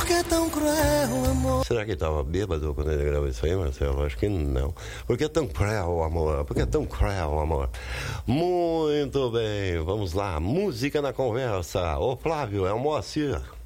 que é tão cruel o amor? Será que ele estava bêbado quando ele gravou isso aí, Marcelo? Acho que não. Porque é tão cruel o amor? Porque é tão cruel o amor? Muito bem, vamos lá. Música na conversa. Ô Flávio, é o Moacir.